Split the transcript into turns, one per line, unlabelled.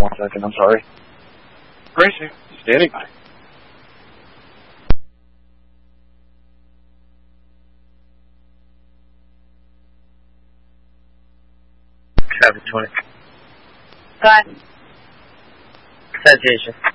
1 second, I'm sorry.
Gracie, standing by.
Traffic 20.
Go ahead.
Citation.